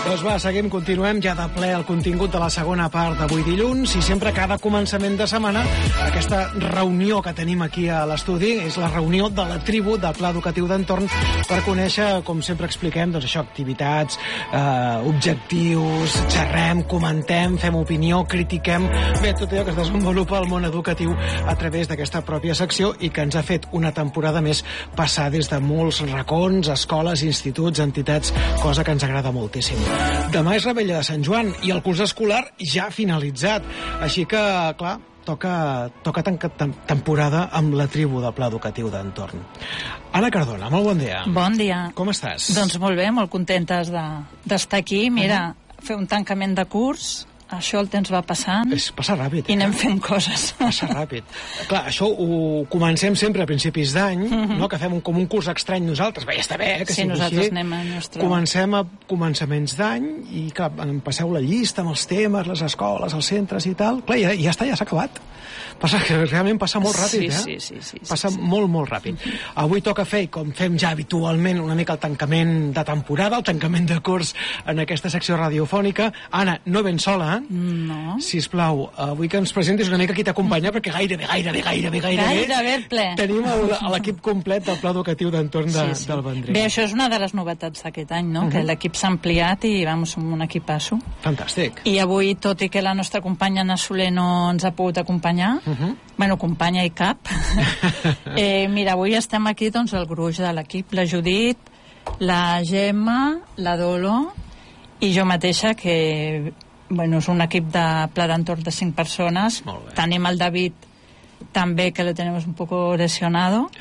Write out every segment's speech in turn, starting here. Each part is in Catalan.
Doncs va, seguim, continuem ja de ple el contingut de la segona part d'avui dilluns i sempre cada començament de setmana aquesta reunió que tenim aquí a l'estudi és la reunió de la tribu del Pla Educatiu d'Entorn per conèixer, com sempre expliquem, doncs això, activitats, objectius, xerrem, comentem, fem opinió, critiquem, bé, tot allò que es desenvolupa al món educatiu a través d'aquesta pròpia secció i que ens ha fet una temporada més passar des de molts racons, escoles, instituts, entitats, cosa que ens agrada moltíssim. Demà és Revetlla de Sant Joan i el curs escolar ja ha finalitzat. Així que, clar, toca tancar temporada amb la tribu del Pla Educatiu d'Entorn. Anna Cardona, molt bon dia. Bon dia. Com estàs? Doncs molt bé, molt contentes d'estar aquí. Mira, fer un tancament de curs, això el temps va passant. Passa ràpid. I anem fent coses. Passa ràpid. Clar, això ho comencem sempre a principis d'any, no? Que fem com un curs estrany nosaltres. Bé, ja està bé, que sí, nosaltres anem a nostre... Comencem a començaments d'any i, clar, em passeu la llista amb els temes, les escoles, els centres i tal. Clar, ja està, ja s'ha acabat. Realment passa molt ràpid, Sí. Passa molt ràpid. Avui toca fer, com fem ja habitualment, una mica el tancament de temporada, el tancament de curs en aquesta secció radiofònica. Anna, no ben sola, No. Sisplau, avui que ens presentis una mica qui t'acompanya, perquè gairebé ple. Tenim l'equip complet del Pla Educatiu d'Entorn del Vendrell. Bé, això és una de les novetats d'aquest any, no? Que l'equip s'ha ampliat i som un equipasso. Fantàstic. I avui, tot i que la nostra companya Anna Soler no ens ha pogut acompanyar, bueno, companya i cap, mira, avui estem aquí, doncs, el gruix de l'equip, la Judit, la Gemma, la Dolo i jo mateixa, que bueno, és un equip de Pla d'Entorn de 5 persones. Tenim el David també, que lo tenemos un poco lesionado.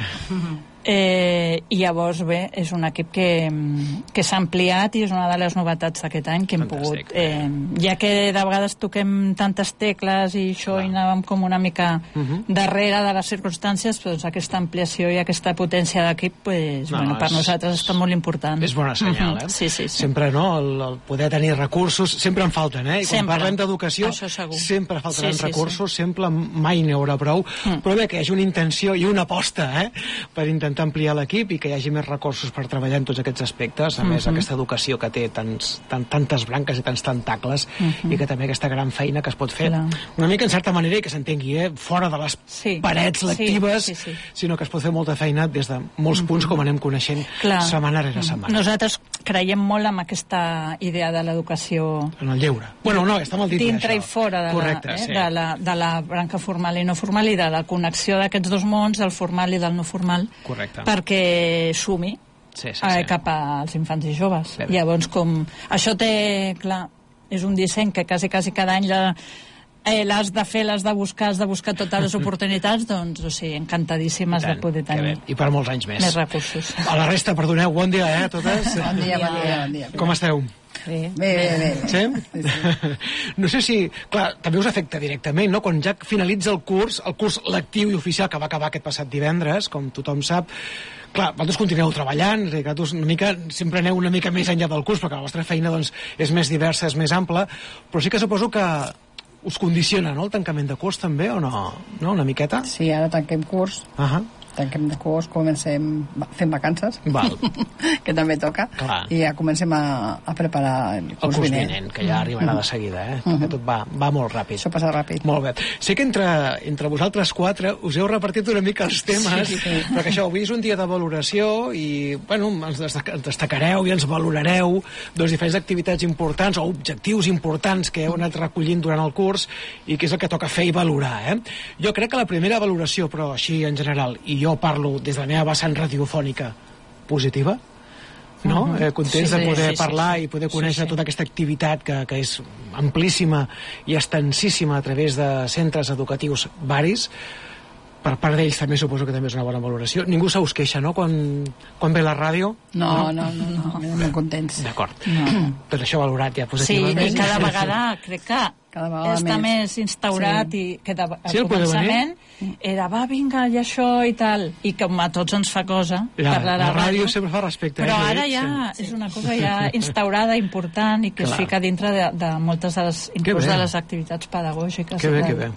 I llavors, bé, és un equip que s'ha ampliat i és una de les novetats d'aquest any que hem pogut... ja que de vegades toquem tantes tecles i això i anàvem com una mica darrere de les circumstàncies, doncs aquesta ampliació i aquesta potència d'equip, bueno, per nosaltres està molt important. És bona senyal, Sí. Sempre, no?, el poder tenir recursos, sempre en falten, I quan parlem d'educació, sempre faltaran recursos, sempre mai n'hi haurà prou, però bé, que hi hagi una intenció i una aposta, per intentar ampliar l'equip i que hi hagi més recursos per treballar en tots aquests aspectes, a més aquesta educació que té tantes branques i tants tentacles i que també aquesta gran feina que es pot fer una mica en certa manera i que s'entengui fora de les parets lectives, sinó que es pot fer molta feina des de molts punts com anem coneixent setmana rere setmana. Nosaltres creiem molt en aquesta idea de l'educació en el lleure. Bueno, no, està mal dit dintre i fora de la branca formal i no formal i de la connexió d'aquests dos mons, del formal i del no formal. Correcte. Perquè sumi cap als infants i joves. Llavors, com això té, clar, és un disseny que quasi cada any l'has de fer, l'has de buscar totes les oportunitats, doncs, o sigui, encantadíssimes de poder tenir. I per molts anys més. Més recursos. A la resta, perdoneu, bon dia, a totes. Bon dia. Com esteu? Bé. Sí? No sé si... Clar, també us afecta directament, no? Quan ja finalitza el curs lectiu i oficial que va acabar aquest passat divendres, com tothom sap, clar, vosaltres continueu treballant, sempre aneu una mica més enllà del curs, perquè la vostra feina doncs, és més diversa, és més ampla, però sí que suposo que us condiciona, no?, el tancament de curs també, o no? No, una miqueta? Sí, ara tanquem curs. Tanquem de curs, comencem fent vacances, que també toca, i ja comencem a preparar el curs vinent, que ja arribarà de seguida, perquè tot va molt ràpid. Això passa ràpid. Molt bé. Sé que entre vosaltres 4 us heu repartit una mica els temes, perquè això, avui és un dia de valoració i, bueno, ens destacareu i ens valorareu diferents activitats importants o objectius importants que heu anat recollint durant el curs i que és el que toca fer i valorar. Jo crec que la primera valoració, però així en general, i jo parlo des de la meva vessant radiofònica positiva, no? Contents de poder parlar i poder conèixer tota aquesta activitat que és amplíssima i extensíssima a través de centres educatius varis. Per part d'ells també suposo que també és una bona valoració. Ningú se us queixa, no?, quan ve la ràdio? No, molt contents. D'acord. Tot això valorat ja positivament. Sí, i cada vegada crec que està més instaurat i que al començament era vinga, i això i tal, i com a tots ens fa cosa parlar a la ràdio sempre fa respecte, però ara ja és una cosa ja instaurada, important, i que es fica dintre de moltes de les, inclús de les activitats pedagògiques. Que bé.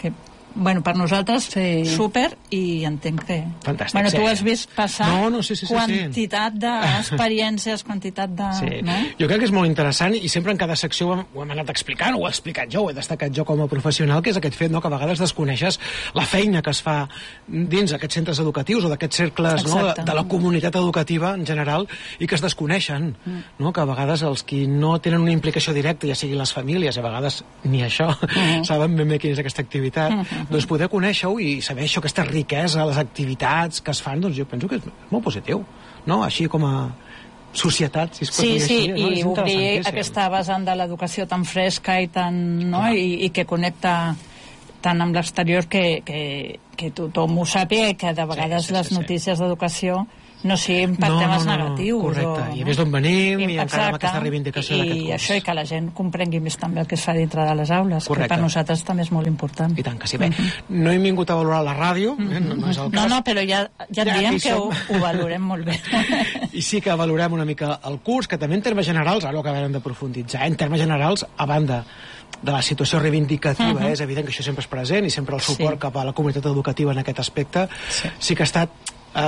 bueno, per nosaltres súper, i entenc que... Fantàstic, bueno, tu has vist passar quantitat d'experiències, quantitat de... No? Jo crec que és molt interessant, i sempre en cada secció ho hem anat explicant, ho he explicat jo, ho he destacat jo com a professional, que és aquest fet, no?, que a vegades desconeixes la feina que es fa dins d'aquests centres educatius o d'aquests cercles, no?, de la comunitat educativa en general, i que es desconeixen, no?, que a vegades els qui no tenen una implicació directa, ja sigui les famílies, a vegades ni això, saben ben bé quina és aquesta activitat, doncs poder conèixer-ho i saber això, aquesta riquesa, les activitats que es fan, doncs jo penso que és molt positiu, no?, així com a societat, si es pot dir així. Sí, i obrir aquesta vessant de l'educació tan fresca i tan, no?, i que connecta tant amb l'exterior que tothom ho sàpiga, i que de vegades les notícies d'educació no siguin per temes negatius. Correcte, i a més d'on venim, i encara amb aquesta reivindicació d'aquest curs. I això, i que la gent comprengui més també el que es fa dintre de les aules, que per nosaltres també és molt important. I tant que sí. Bé, no hem vingut a valorar la ràdio, no és el cas. No, però ja et diem que ho valorem molt bé. I sí que valorem una mica el curs, que també en termes generals, ara ho acabarem de profunditzar, en termes generals, a banda de la situació reivindicativa, és evident que això sempre és present, i sempre el suport cap a la comunitat educativa en aquest aspecte sí que ha estat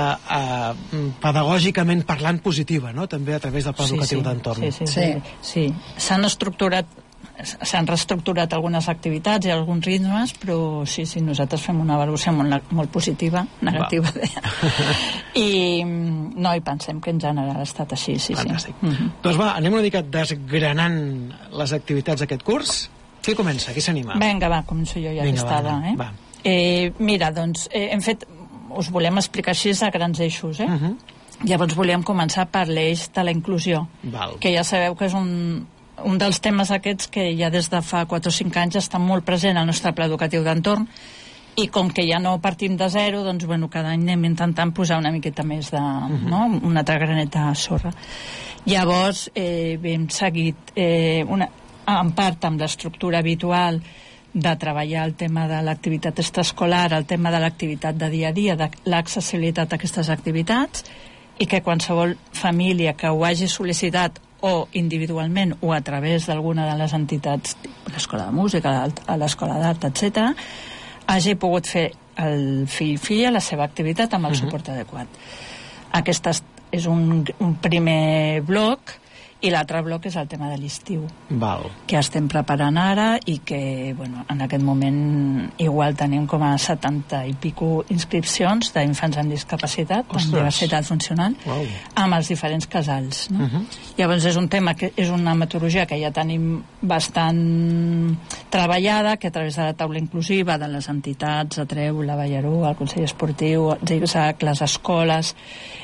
pedagògicament parlant positiva, no?, també a través del pla educatiu d'entorn. Sí. S'han reestructurat algunes activitats i alguns ritmes, però sí, nosaltres fem una valoració molt positiva, negativa, i pensem que en general ha estat així, Fantàstic. Doncs va, anem una mica desgranant les activitats d'aquest curs. Qui comença? Qui s'anima? Vinga, va, començo jo ja d'estada. Mira, doncs, hem fet... Us volem explicar així a grans eixos, Llavors volíem començar per l'eix de la inclusió, que ja sabeu que és un dels temes aquests que ja des de fa 4 o 5 anys està molt present al nostre pla educatiu d'entorn, i com que ja no partim de zero, doncs cada any anem intentant posar una miqueta més de, una altra graneta de sorra. Llavors hem seguit en part amb l'estructura habitual de treballar el tema de l'activitat extraescolar, el tema de l'activitat de dia a dia, de l'accessibilitat a aquestes activitats, i que qualsevol família que ho hagi sol·licitat o individualment o a través d'alguna de les entitats, l'escola de música, a l'escola d'art, etc., hagi pogut fer el fill-filla la seva activitat amb el suport adequat. Aquest és un primer bloc, i l'altre bloc és el tema de l'estiu, que estem preparant ara, i que en aquest moment igual tenim com a 70 i pico inscripcions d'infants amb discapacitat, amb diversitat funcional, amb els diferents casals. Llavors és un tema, és una metodologia que ja tenim bastant treballada, que a través de la taula inclusiva de les entitats, Atreu, la Ballaró, el Consell Esportiu, ZigZag, les escoles,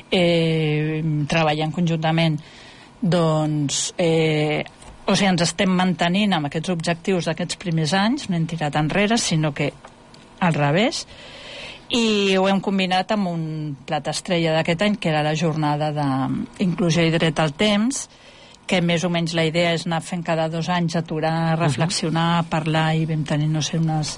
treballant conjuntament, doncs ens estem mantenint amb aquests objectius d'aquests primers anys, no hem tirat enrere, sinó que al revés, i ho hem combinat amb un plat estrella d'aquest any, que era la jornada d'inclusió i dret al temps, que més o menys la idea és anar fent cada 2 anys, aturar, reflexionar, parlar, i vam tenir, no sé, unes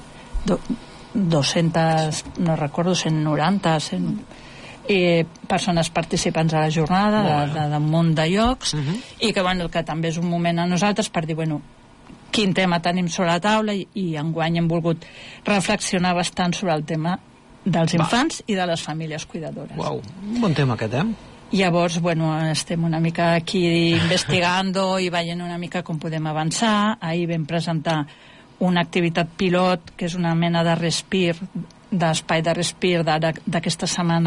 200, no recordo, 190, 100... persones participants a la jornada d'un munt de llocs, i que també és un moment a nosaltres per dir, quin tema tenim sobre la taula, i enguany hem volgut reflexionar bastant sobre el tema dels infants i de les famílies cuidadores. Un bon tema aquest, Llavors, estem una mica aquí investigant i veient una mica com podem avançar. Ahir vam presentar una activitat pilot, que és una mena de respir, d'espai de respir d'aquesta setmana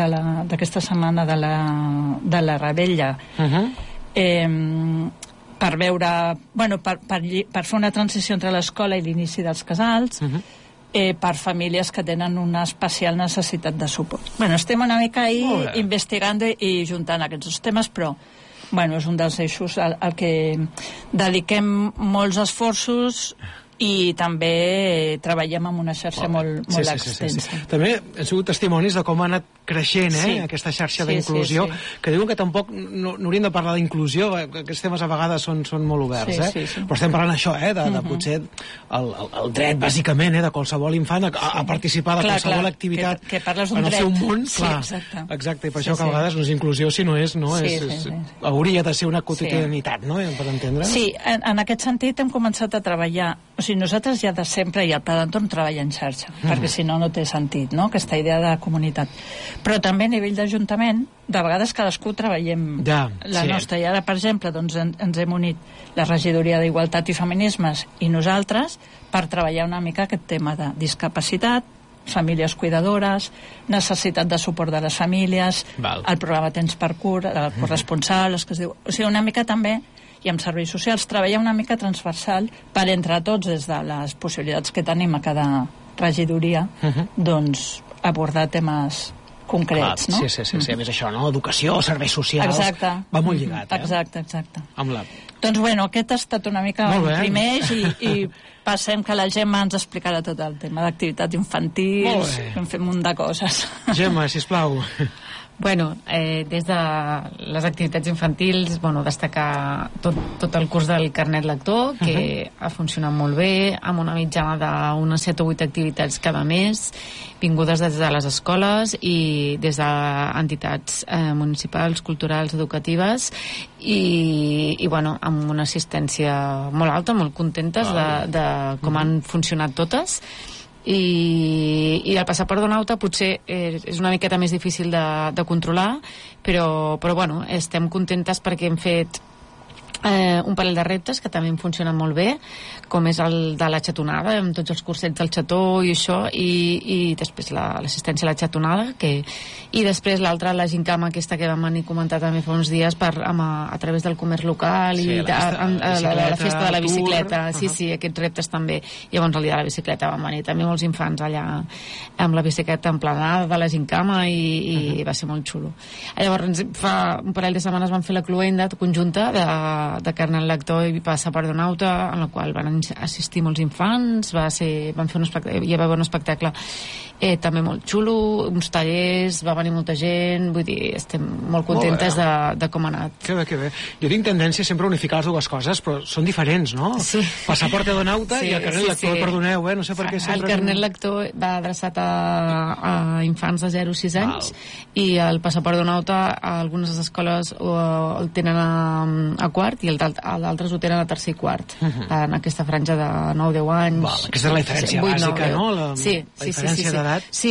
de la Rebella, per veure, per fer una transició entre l'escola i l'inici dels casals, per famílies que tenen una especial necessitat de suport. Estem una mica ahí investigant i juntant aquests dos temes, però és un dels eixos al que dediquem molts esforços, i també treballem amb una xarxa molt extensa. També hem sigut testimonis de com ha anat creixent aquesta xarxa d'inclusió, que diuen que tampoc no hauríem de parlar d'inclusió, aquests temes a vegades són molt oberts, però estem parlant això, de potser el dret, bàsicament, de qualsevol infant a participar de qualsevol activitat en el seu món. Exacte, i per això que a vegades no és inclusió, sinó hauria de ser una quotidianitat, no?, per entendre. Sí, en aquest sentit hem començat a treballar O sigui, nosaltres ja de sempre i el pla d'entorn treballa en xarxa, perquè si no, no té sentit, no?, aquesta idea de comunitat. Però també a nivell d'Ajuntament, de vegades cadascú treballem la nostra. I ara, per exemple, doncs, ens hem unit la Regidoria d'Igualtat i Feminismes i nosaltres per treballar una mica aquest tema de discapacitat, famílies cuidadores, necessitat de suport de les famílies, el programa Temps per Cura, el corresponsal, que es diu... O sigui, una mica també, i amb serveis socials, treballar una mica transversal per entre tots, des de les possibilitats que tenim a cada regidoria, doncs abordar temes concrets, no? Sí, a més això, no? Educació, serveis socials... Exacte. Va molt lligat, Exacte. Amb la... Doncs bueno, aquest ha estat una mica el primer eix i passem que la Gemma ens explicarà tot el tema d'activitats infantils, que hem fet un munt de coses. Gemma, sisplau. Bueno, des de les activitats infantils, destacar tot el curs del carnet lector, que ha funcionat molt bé, amb una mitjana d'unes 7 o 8 activitats cada mes, vingudes des de les escoles i des d'entitats municipals, culturals, educatives, i amb una assistència molt alta, molt contentes de com han funcionat totes. I el passaport d'Onauta potser és una miqueta més difícil de controlar, però bueno, estem contentes perquè hem fet un parell de reptes que també han funcionat molt bé, com és el de la xatonada, amb tots els cursets del xató i això, i després l'assistència a la xatonada, i després l'altra, la gincama aquesta que vam venir a comentar també fa uns dies a través del comerç local i la festa de la bicicleta. Sí, aquests reptes també. Llavors el dia de la bicicleta van venir també molts infants allà amb la bicicleta emplenada de la gincama i va ser molt xulo. Llavors fa un parell de setmanes vam fer la cloenda conjunta de carnet lector i passaport d'Onauta, en la qual van assistir molts infants, van fer hi va haver un espectacle també molt xulo, uns tallers, va venir molta gent, vull dir, estem molt contentes de com ha anat. Que bé. Jo tinc tendència sempre a unificar les dues coses, però són diferents, no? Sí. Passaport d'Onauta i el carnet lector, perdoneu, no sé per què sempre... El carnet lector va adreçat a infants de 0 a 6 anys i el passaport d'Onauta a algunes escoles el tenen a quart i d'altres ho tenen a tercer i quart, en aquesta franja de 9-10 anys. Aquesta és la diferència bàsica, no? La diferència d'edat. Sí,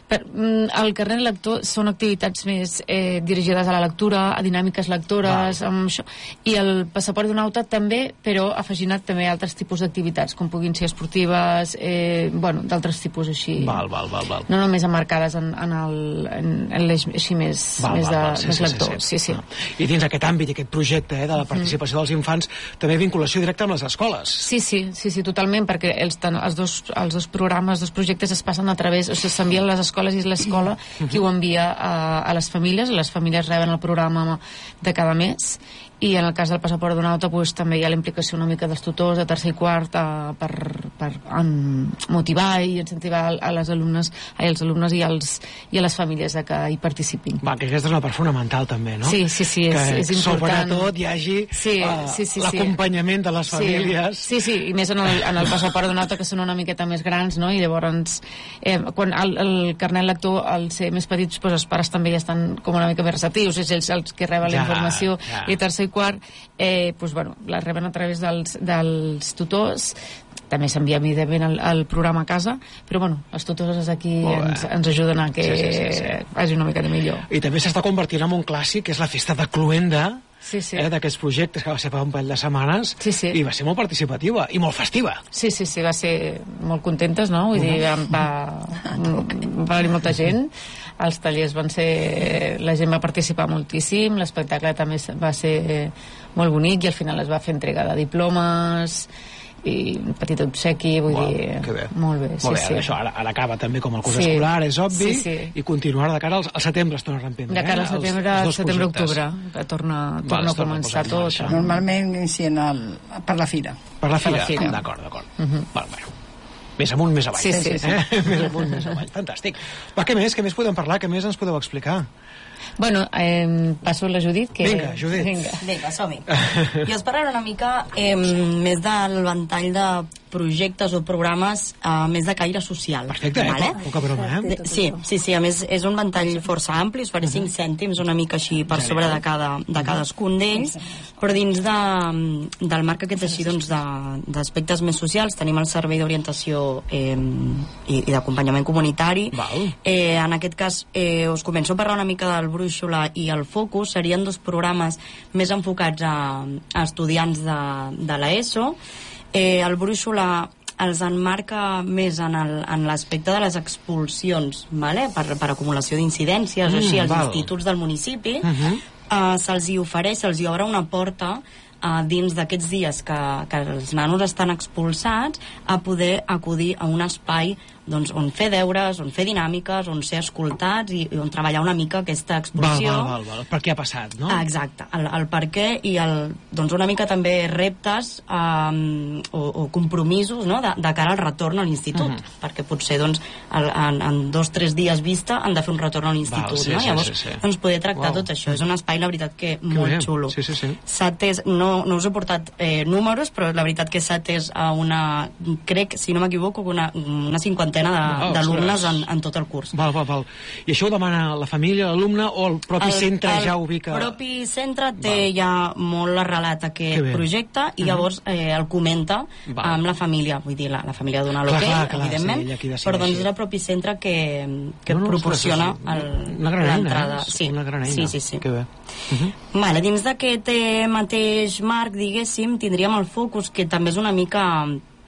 el carnet lector són activitats més dirigides a la lectura, a dinàmiques lectores, amb això, i el passaport d'Onauta també, però afegint també altres tipus d'activitats, com puguin ser esportives, d'altres tipus així. No només emmarcades en l'eix així més lector. Sí. I dins aquest àmbit, aquest projecte de la participació dels infants, també vinculació directa amb les escoles. Sí, totalment, perquè els dos programes, els dos projectes es passen a través, o sigui, s'envien a les escoles i és l'escola qui ho envia a les famílies reben el programa de cada mes, i en el cas del passaport d'Onauta també hi ha la implicació una mica dels tutors de tercer i quart per motivar i incentivar als alumnes i a les famílies que hi participin. Que aquesta és una part fonamental també, no? Sí, és important. Sobretot hi hagi l'acompanyament de les famílies. Sí, i més en el passaport d'Onauta, que són una miqueta més grans, no? I llavors quan el carnet lector, al ser més petits, els pares també ja estan com una mica més receptius, és ells els que reben la informació, i tercer i quart la reben a través dels tutors. També s'envia evidentment el programa a casa, però els tutors aquí ens ajuden a que vagi una mica de millor. I també s'està convertint en un clàssic, que és la festa de cloenda d'aquests projectes, que va ser fa un parell de setmanes, i va ser molt participativa i molt festiva. Sí, va ser molt contentes, no? Vull dir, va venir molta gent, els tallers van ser... La gent va participar moltíssim, l'espectacle també va ser molt bonic i al final es va fer entrega de diplomes i un petit obsequi, vull dir... Que bé. Molt bé, sí. Això ara acaba també com el curs escolar, és obvi, i continuar de cara al setembre es torna a reemprendre. De cara al setembre-octubre, que torna a començar tot. Normalment inicien per la fira. Per la fira, d'acord. Més amunt, més avall. Sí. Més amunt, més avall. Fantàstic. Què més podem parlar? Què més ens podeu explicar? Passo a la Judit. Vinga, Judit. Vinga, som-hi. Jo us parlaré una mica més del ventall de projectes o programes més de caire social. Perfecte, poca broma, Sí, a més és un ventall força ampli, us faré 5 cèntims una mica així per sobre de cadascun d'ells, però dins del marc aquest així d'aspectes més socials tenim el servei d'orientació i d'acompanyament comunitari. En aquest cas us començo a parlar una mica del Brúixola i el Focus. Serien 2 programes més enfocats a estudiants de l'ESO. El Brúixola els enmarca més en l'aspecte de les expulsions, per acumulació d'incidències o així als instituts del municipi. Se'ls hi ofereix, se'ls hi obre una porta dins d'aquests dies que els nanos estan expulsats a poder acudir a un espai on fer deures, on fer dinàmiques, on ser escoltats i on treballar una mica aquesta expulsió. Per què ha passat, no? Exacte, el per què i una mica també reptes o compromisos de cara al retorn a l'institut, perquè potser en 2 o 3 dies vista han de fer un retorn a l'institut, no? Llavors poder tractar tot això. És un espai, la veritat, que molt xulo. S'ha atès, no us he portat números, però la veritat que s'ha atès a crec, si no m'equivoco, una 50 d'alumnes en tot el curs. I això ho demana la família, l'alumne, o el propi centre ja ubica? El propi centre té ja molt arrelat aquest projecte i llavors el comenta amb la família, vull dir, la família dona l'ok, evidentment, però doncs és el propi centre que proporciona l'entrada. Una gran eina. Sí. Que bé. Dins d'aquest mateix marc, diguéssim, tindríem el Focus, que també és una mica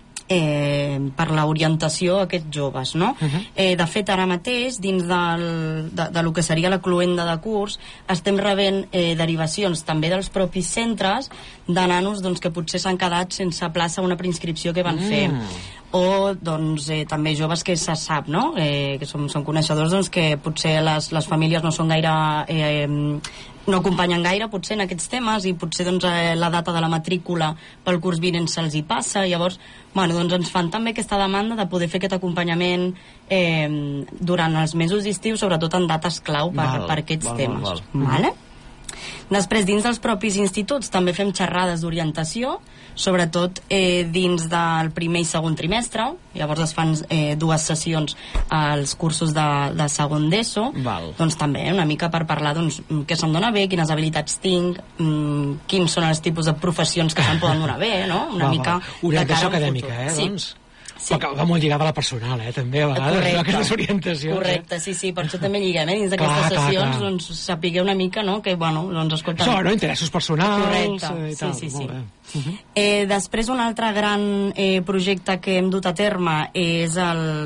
per l'orientació a aquests joves, no? De fet, ara mateix, dins de lo que seria la cluenda de curs, estem rebent derivacions també dels propis centres de nanos que potser s'han quedat sense plaça a una preinscripció que van fer, o també joves que se sap, no? Que són coneixedors que potser les famílies no són gaire no acompanyen gaire potser en aquests temes i potser la data de la matrícula pel curs vinent se'ls hi passa. Llavors ens fan també aquesta demanda de poder fer aquest acompanyament durant els mesos d'estiu, sobretot en dates clau per aquests temes. Després, dins dels propis instituts també fem xerrades d'orientació, sobretot dins del primer i segon trimestre. Llavors es fan 2 sessions als cursos de segon d'ESO, doncs també una mica per parlar què se'm dona bé, quines habilitats tinc, quins són els tipus de professions que se'm poden donar bé, no? Una mica orientació acadèmica, doncs. Però va molt lligada a la personal, també, a vegades, aquestes orientacions. Correcte, sí, per això també lliguem, dins d'aquestes sessions, sapigueu una mica, no?, que, escolta... Això, no?, interessos personals i tal. Sí. Després, un altre gran projecte que hem dut a terme és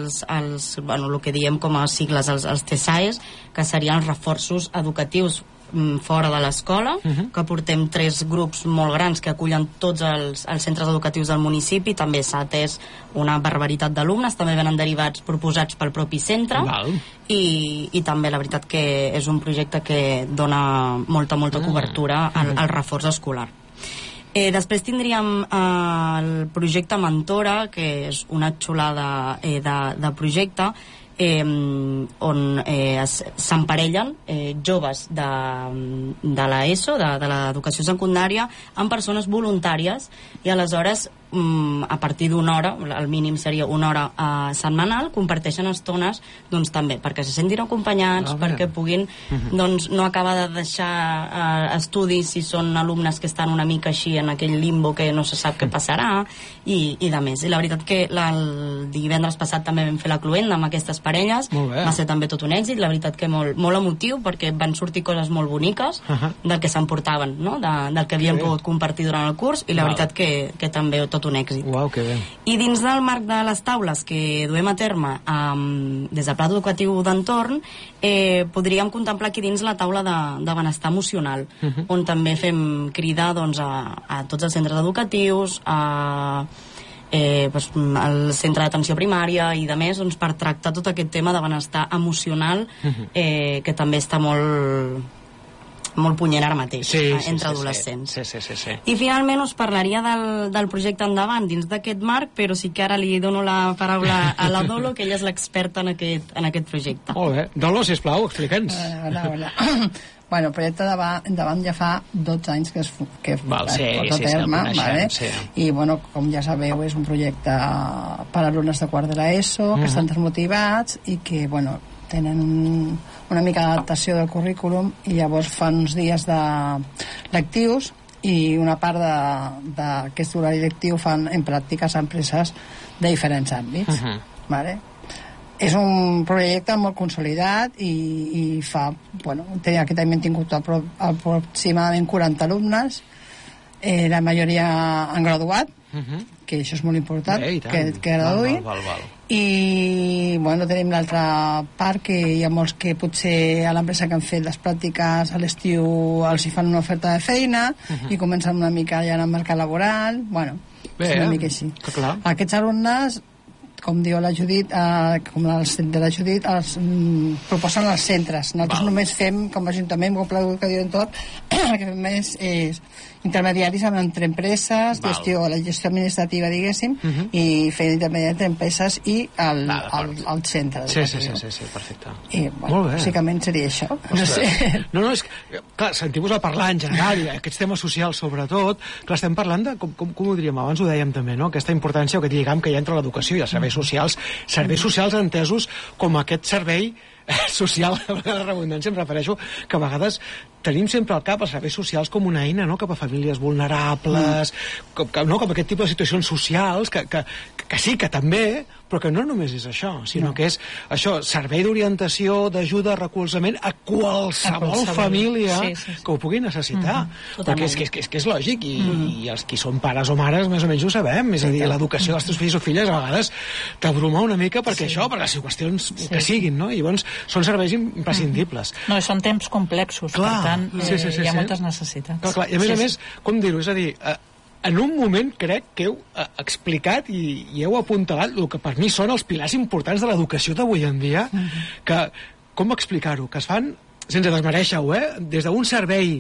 el que diem com a sigles, els TESAES, que serien els reforços educatius fora de l'escola, que portem 3 grups molt grans que acullen tots els centres educatius del municipi. També s'ha atès una barbaritat d'alumnes, també venen derivats proposats pel propi centre, i també la veritat que és un projecte que dona molta cobertura al reforç escolar. Després tindríem el projecte Mentora, que és una xulada de projecte on s'emparellen joves de l'ESO, de l'educació secundària, amb persones voluntàries, i aleshores a partir d'una hora, el mínim seria una hora setmanal, comparteixen estones també perquè se sentin acompanyats, perquè puguin no acabar de deixar estudis si són alumnes que estan una mica així en aquell limbo que no se sap què passarà i de més. I la veritat que el divendres passat també vam fer la cluenda amb aquestes parelles, va ser també tot un èxit, la veritat que molt emotiu, perquè van sortir coses molt boniques del que s'emportaven, del que havien pogut compartir durant el curs, i la veritat que també tot un èxit. I dins del marc de les taules que duem a terme des del Pla Educatiu d'Entorn, podríem contemplar aquí dins la taula de benestar emocional, on també fem crida a tots els centres educatius, al centre d'atenció primària i de més, per tractar tot aquest tema de benestar emocional, que també està molt punyent ara mateix entre adolescents. I finalment us parlaria del projecte Endavant dins d'aquest marc, però sí que ara li dono la paraula a la Dolo, que ella és l'experta en aquest projecte. Molt bé. Dolo, sisplau, explica'ns. Hola. Bueno, el projecte endavant ja fa 12 anys que es posa a terme, i bueno, com ja sabeu, és un projecte per a alumnes de quart de l'ESO, que estan desmotivats i que, bueno, tenen una mica d'adaptació del currículum, i llavors fan uns dies de lectius i una part d'aquest horari lectiu fan en pràctiques a empreses de diferents àmbits. Vale? És un projecte molt consolidat i fa, bueno, aquest any hem tingut aproximadament 40 alumnes, la majoria han graduat, que això és molt important, que graduïn. I bueno, tenim l'altra part, que hi ha molts que potser a l'empresa que han fet les pràctiques a l'estiu els hi fan una oferta de feina i comencen una mica ja en el mercat laboral. Bueno, és una mica així. Aquests alumnes, com diu la Judit, com el centre de la Judit, els proposen als centres. Nosaltres només fem, com a Ajuntament, com a Pla Educatiu d'Entorn, el que fem és intermediaris entre empreses, la gestió administrativa, diguéssim, i fer intermediari entre empreses i el centre. Sí, perfecte. I, bueno, bàsicament seria això. No, és que, clar, sentim-vos a parlar en general, i aquests temes socials sobretot, clar, estem parlant de, com ho diríem, abans ho dèiem també, no?, aquesta importància, aquest lligam que hi ha entre l'educació i els serveis socials entesos com aquest servei social, a la redundància em refereixo, que a vegades tenim sempre al cap els serveis socials com una eina, no?, cap a famílies vulnerables, com aquest tipus de situacions socials que sí, que també, però que no només és això, sinó que és això, servei d'orientació, d'ajuda, recolzament a qualsevol família que ho pugui necessitar, perquè és que és lògic, i els qui són pares o mares més o menys ho sabem, és a dir, l'educació dels teus fills o filles a vegades t'abruma una mica perquè això, per les qüestions que siguin, no?, i llavors són serveis imprescindibles. No, són temps complexos, per tant hi ha moltes necessitats. I a més, com dir-ho, és a dir, en un moment crec que heu explicat i heu apuntalat el que per mi són els pilars importants de l'educació d'avui en dia, que, com explicar-ho, que es fan, sense desmereixer-ho, des d'un servei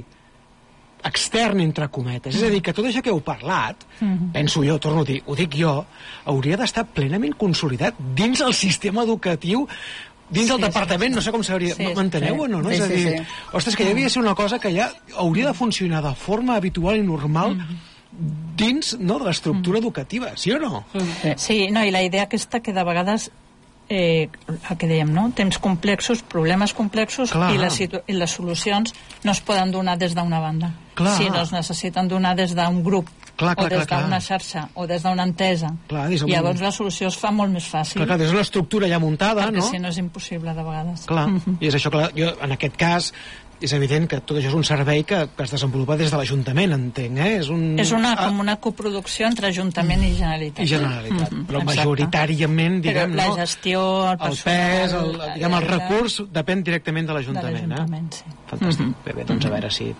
extern, entre cometes. És a dir, que tot això que heu parlat, penso jo, torno a dir, ho dic jo, hauria d'estar plenament consolidat dins el sistema educatiu, dins del departament, no sé com s'hauria... M'enteneu o no? És a dir, ostres, que ja havia de ser una cosa que ja hauria de funcionar de forma habitual i normal dins de l'estructura educativa, sí o no? Sí, no, i la idea aquesta que de vegades el que dèiem, no? Temps complexos, problemes complexos, i les solucions no es poden donar des d'una banda, sinó es necessiten donar des d'un grup, o des d'una xarxa, o des d'una entesa. I llavors la solució es fa molt més fàcil. Clar, des d'una estructura ja muntada, no? Perquè si no és impossible de vegades. Clar, i és això, clar, jo en aquest cas és evident que tot això és un servei que es desenvolupa des de l'Ajuntament, entenc, És com una coproducció entre Ajuntament i Generalitat. Però majoritàriament, diguem, la gestió, el pes, el recurs depèn directament de l'Ajuntament, sí. Fantàstic. Bé, doncs a veure si...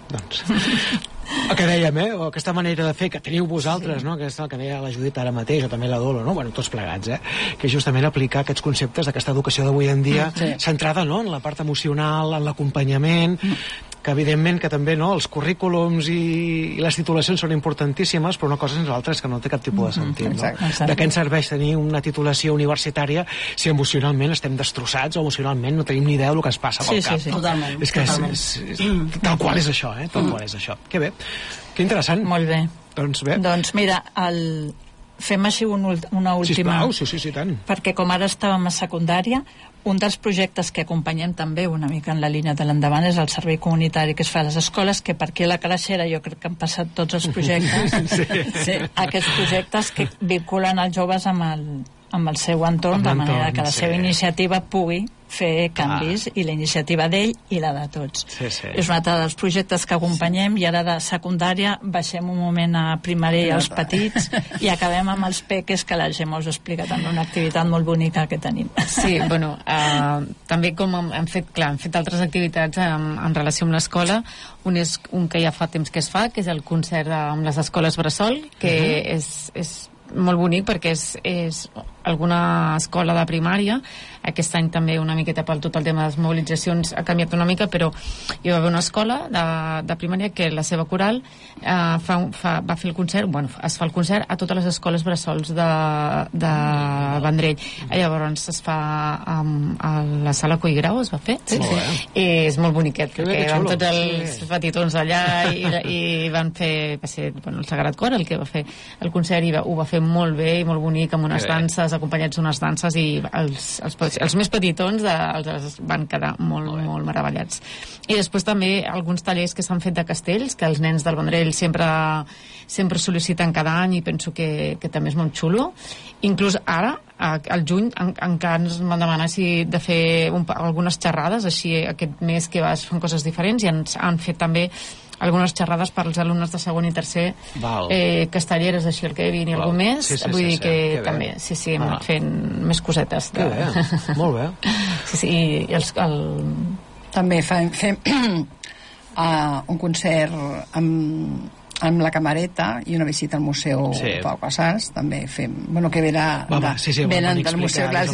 El que dèiem, o aquesta manera de fer que teniu vosaltres, no?, que és el que deia la Judit ara mateix, o també la Dolo, no?, bueno, tots plegats, que és justament aplicar aquests conceptes d'aquesta educació d'avui en dia centrada, no?, en la part emocional, en l'acompanyament, que evidentment que també, no?, els currículums i les titulacions són importantíssimes, però una cosa sense l'altra és que no té cap tipus de sentit, no? De què ens serveix tenir una titulació universitària si emocionalment estem destrossats o emocionalment no tenim ni idea del que ens passa pel cap. Sí, totalment. És que tal qual és això, tal qual és això. Que bé, que interessant. Molt bé. Doncs bé. Doncs mira, fem així una última... Sisplau, sí, tant. Perquè com ara estàvem a secundària, un dels projectes que acompanyem també una mica en la línia de l'endavant és el servei comunitari que es fa a les escoles, que per aquí a la Calaixera jo crec que han passat tots els projectes. Aquests projectes que vinculen els joves amb el seu entorn, de manera que la seva iniciativa pugui fer canvis, i la iniciativa d'ell i la de tots. És un altre dels projectes que acompanyem, i ara de secundària baixem un moment a primària als petits i acabem amb els peques, que la Gemma us ha explicat en una activitat molt bonica que tenim. Sí, bueno, també com hem fet altres activitats en relació amb l'escola. Un és un que ja fa temps que es fa, que és el concert amb les escoles bressol, que és molt bonic perquè és alguna escola de primària. Aquest any també una miqueta pel tot el tema de les mobilitzacions ha canviat una mica, però hi va haver una escola de primària que la seva coral va fer el concert, es fa el concert a totes les escoles bressols de Vendrell. Llavors es fa a la sala Collgrau, es va fer. Sí. És molt boniquet, perquè van tots els petitons allà i van fer, va ser el Sagrat Cor el que va fer el concert, i ho va fer molt bé i molt bonic, amb unes danses, acompanyats d'unes danses, i els més petitons els van quedar molt meravellats. I després també alguns tallers que s'han fet de castells, que els nens del Vendrell sempre sol·liciten cada any, i penso que també és molt xulo. Inclús ara, al juny, encara ens van demanar de fer algunes xerrades, així aquest mes que es fan coses diferents, i ens han fet també algunes xerrades per als alumnes de segon i tercer, castelleres, així el que hi havia algú més. Vull dir que també, hem anat fent més cosetes. Que bé, molt bé. També fem un concert amb la camareta i una visita al Museu Pau Casals. També fem, que venen del Museu. Clar,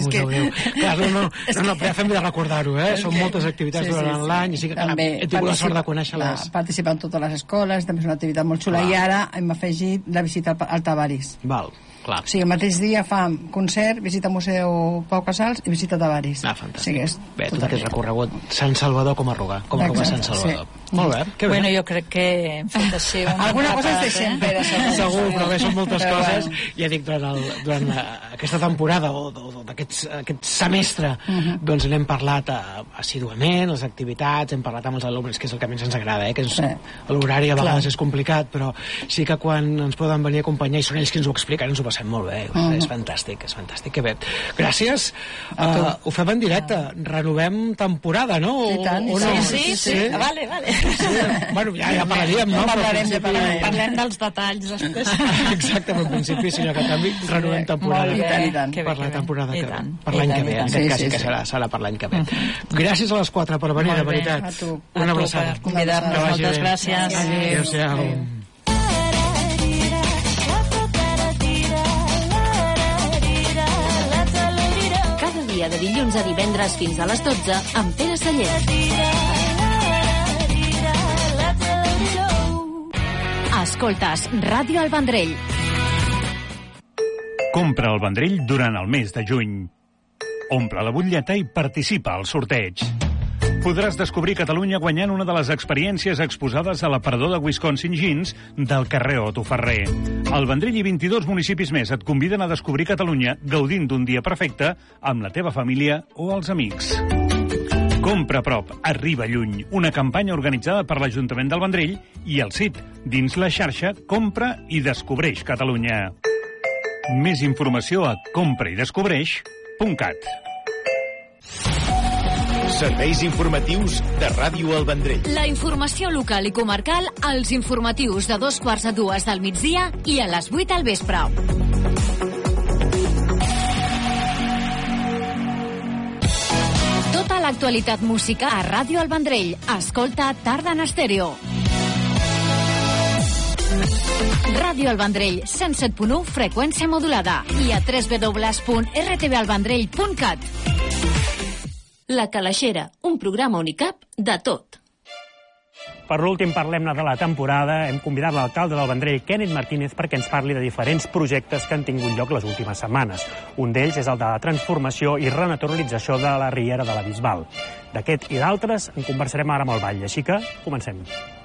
fem de recordar-ho, són moltes activitats durant l'any, i sí que he tingut la sort de conèixer-les. Participar en totes les escoles, també és una activitat molt xula, i ara hem afegit la visita al Tavaris. Val. Clar. O sigui, el mateix dia fan concert, visita al Museu Pau Casals i visita a Tavaris. Fantàstic. Bé, tot aquest recorregut Sant Salvador com a Rugar, Sant Salvador. Molt bé, que bé. Bueno, jo crec que hem fet així alguna cosa es deixem, Pere, segur, però bé, són moltes coses. Ja dic, durant aquesta temporada o aquest semestre, doncs n'hem parlat assiduament, les activitats, hem parlat amb els alumnes, que és el que més ens agrada, que l'horari a vegades és complicat, però sí que quan ens poden venir a acompanyar, i són ells que ens ho expliquen, ens ho passem molt bé. És fantàstic, que bé. Gràcies. Ho fem en directe. Renovem temporada, no? I tant. Sí. Vale. Bueno, ja parlaríem, no? Parlem dels detalls després. Exacte, en principi, senyor Catambi, renovem temporada. Per la temporada que ve. Per l'any que ve, en aquest cas sí que serà per l'any que ve. Gràcies a les 4 per venir, de veritat. Una abraçada. Moltes gràcies. Adéu-siau. Cada dia de dilluns a divendres fins a les 12 amb Pere Sallés. Escoltes Ràdio El Vendrell. Compra el Vendrell durant el mes de juny. Omple la butlleta i participa al sorteig. Podràs descobrir Catalunya guanyant una de les experiències exposades a l'aparador de Wisconsin Jeans del carrer Otto Ferrer. El Vendrell i 22 municipis més et conviden a descobrir Catalunya gaudint d'un dia perfecte amb la teva família o els amics. Compra a prop, arriba lluny. Una campanya organitzada per l'Ajuntament del Vendrell i el CIT, dins la xarxa Compra i Descobreix Catalunya. Més informació a compraidescobreix.cat. Serveis informatius de Ràdio El Vendrell. La informació local i comarcal als informatius de 2:45 del migdia i a les 8 al vespre. Tota l'actualitat musical a Ràdio El Vendrell. Escolta Tarda en Estèreo. Ràdio El Vendrell, 107.1, freqüència modulada. I a www.rtvalvendrell.cat. La Calaixera, un programa Unicap de tot. Per l'últim parlem-ne de la temporada. Hem convidat l'alcalde del Vendrell, Kenneth Martínez, perquè ens parli de diferents projectes que han tingut lloc les últimes setmanes. Un d'ells és el de la transformació i renaturalització de la riera de la Bisbal. D'aquest i d'altres en conversarem ara amb el Vall, així que comencem.